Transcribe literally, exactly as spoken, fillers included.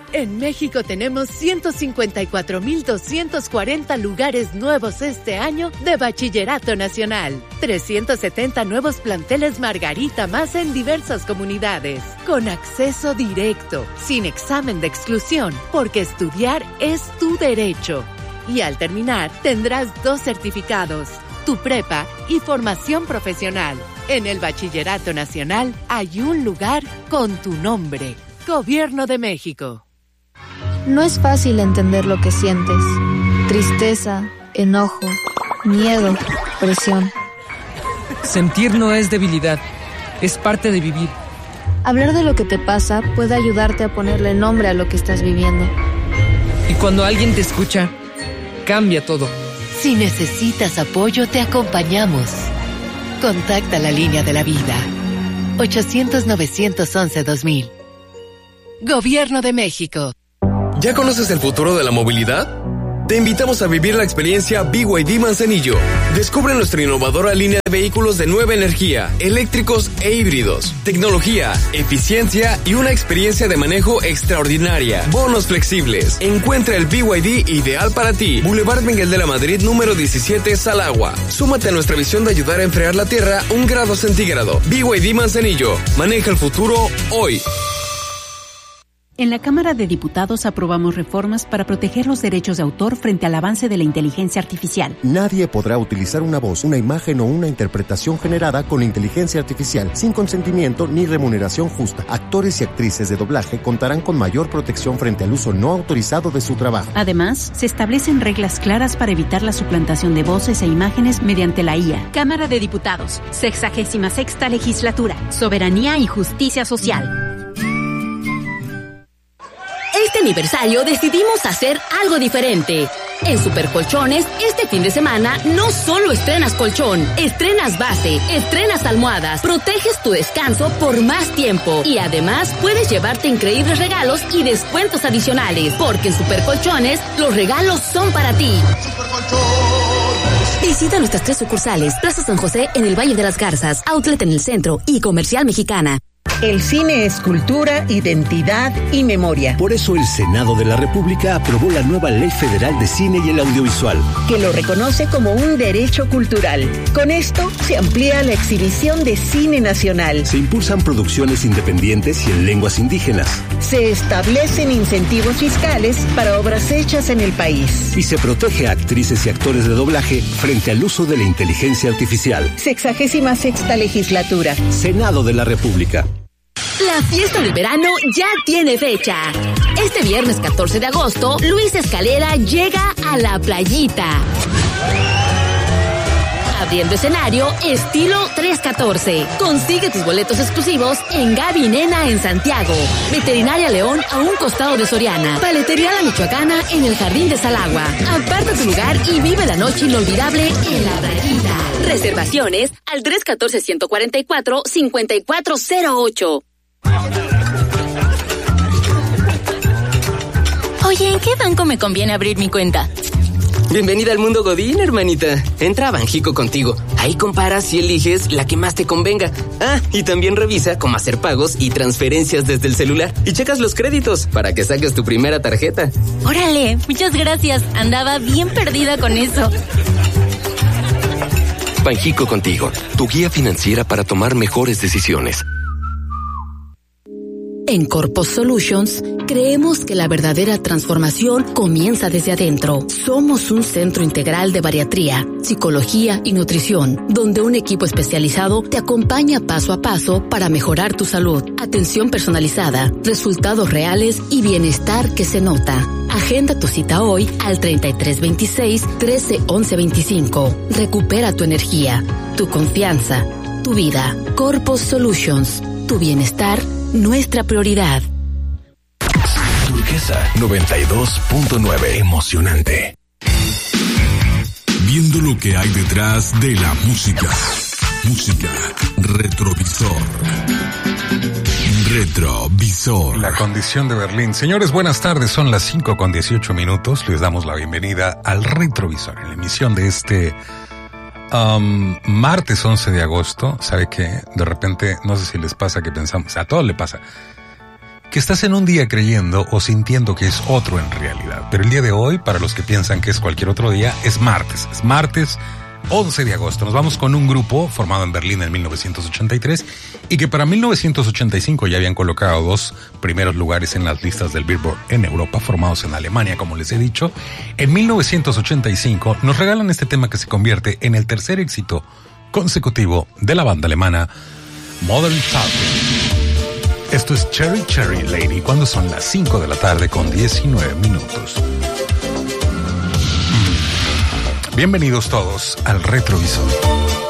En México tenemos ciento cincuenta y cuatro mil doscientos cuarenta lugares nuevos este año de Bachillerato Nacional. trescientos setenta nuevos planteles Margarita más en diversas comunidades. Con acceso directo, sin examen de exclusión, porque estudiar es tu derecho. Y al terminar, tendrás dos certificados, tu prepa y formación profesional. En el Bachillerato Nacional hay un lugar con tu nombre. Gobierno de México. No es fácil entender lo que sientes. Tristeza, enojo, miedo, presión. Sentir no es debilidad, es parte de vivir. Hablar de lo que te pasa puede ayudarte a ponerle nombre a lo que estás viviendo. Y cuando alguien te escucha, cambia todo. Si necesitas apoyo, te acompañamos. Contacta la línea de la vida. ochocientos, novecientos once, dos mil. Gobierno de México. ¿Ya conoces el futuro de la movilidad? Te invitamos a vivir la experiencia B Y D Manzanillo. Descubre nuestra innovadora línea de vehículos de nueva energía, eléctricos e híbridos, tecnología, eficiencia y una experiencia de manejo extraordinaria. Bonos flexibles. Encuentra el B Y D ideal para ti. Boulevard Miguel de la Madrid, número diecisiete, Salagua. Súmate a nuestra visión de ayudar a enfriar la Tierra un grado centígrado. B Y D Manzanillo. Maneja el futuro hoy. En la Cámara de Diputados aprobamos reformas para proteger los derechos de autor frente al avance de la inteligencia artificial. Nadie podrá utilizar una voz, una imagen o una interpretación generada con inteligencia artificial sin consentimiento ni remuneración justa. Actores y actrices de doblaje contarán con mayor protección frente al uso no autorizado de su trabajo. Además, se establecen reglas claras para evitar la suplantación de voces e imágenes mediante la I A. Cámara de Diputados, sexagésima sexta legislatura, soberanía y justicia social. Este aniversario decidimos hacer algo diferente. En Supercolchones, este fin de semana no solo estrenas colchón, estrenas base, estrenas almohadas, proteges tu descanso por más tiempo y además puedes llevarte increíbles regalos y descuentos adicionales, porque en Supercolchones los regalos son para ti. Visita nuestras tres sucursales: Plaza San José en el Valle de las Garzas, Outlet en el centro y Comercial Mexicana. El cine es cultura, identidad y memoria. Por eso el Senado de la República aprobó la nueva Ley Federal de Cine y el Audiovisual, que lo reconoce como un derecho cultural. Con esto se amplía la exhibición de cine nacional. Se impulsan producciones independientes y en lenguas indígenas. Se establecen incentivos fiscales para obras hechas en el país. Y se protege a actrices y actores de doblaje frente al uso de la inteligencia artificial. Sexagésima sexta legislatura. Senado de la República. La fiesta del verano ya tiene fecha. Este viernes catorce de agosto, Luis Escalera llega a la playita. Abriendo escenario, estilo tres catorce. Consigue tus boletos exclusivos en Gaby Nena en Santiago. Veterinaria León a un costado de Soriana. Paletería La Michoacana en el Jardín de Salagua. Aparta tu lugar y vive la noche inolvidable en la playita. Reservaciones al tres uno cuatro, uno cuatro cuatro, cinco cuatro cero ocho. Oye, ¿en qué banco me conviene abrir mi cuenta? Bienvenida al mundo Godín, hermanita. Entra a Banjico Contigo. Ahí comparas y eliges la que más te convenga. Ah, y también revisa cómo hacer pagos y transferencias desde el celular. Y checas los créditos para que saques tu primera tarjeta. Órale, muchas gracias. Andaba bien perdida con eso. Banjico Contigo, tu guía financiera para tomar mejores decisiones. En Corpus Solutions, creemos que la verdadera transformación comienza desde adentro. Somos un centro integral de bariatría, psicología y nutrición, donde un equipo especializado te acompaña paso a paso para mejorar tu salud. Atención personalizada, resultados reales y bienestar que se nota. Agenda tu cita hoy al treinta y tres veintiséis, trece once veinticinco. Recupera tu energía, tu confianza, tu vida. Corpus Solutions, tu bienestar, nuestra prioridad. Turquesa noventa y dos punto nueve. Emocionante. Viendo lo que hay detrás de la música. Música. Retrovisor. Retrovisor. La condición de Berlín. Señores, buenas tardes. Son las cinco con dieciocho minutos. Les damos la bienvenida al Retrovisor, en la emisión de este Um, martes once de agosto. ¿Sabe qué? De repente, no sé si les pasa que pensamos, a todos le pasa, que estás en un día creyendo o sintiendo que es otro en realidad. Pero el día de hoy, para los que piensan que es cualquier otro día, es martes. Es martes once de agosto. Nos vamos con un grupo formado en Berlín en mil novecientos ochenta y tres y que para mil novecientos ochenta y cinco ya habían colocado dos primeros lugares en las listas del Billboard en Europa, formados en Alemania, como les he dicho. En mil novecientos ochenta y cinco nos regalan este tema que se convierte en el tercer éxito consecutivo de la banda alemana Modern Talking. Esto es Cherry Cherry Lady, cuando son las cinco de la tarde con diecinueve minutos. Bienvenidos todos al Retrovisor.